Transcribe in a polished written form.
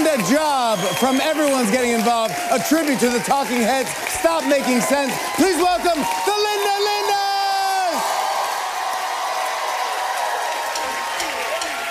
a job from everyone's getting involved. A tribute to the Talking Heads. Stop Making Sense. Please welcome the Linda